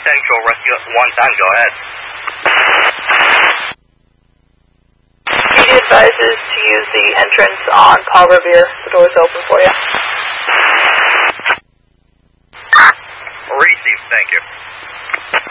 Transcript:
Central Rescue 110, go ahead. PD advises to use the entrance on Paul Revere. The door's open for you. Received, thank you.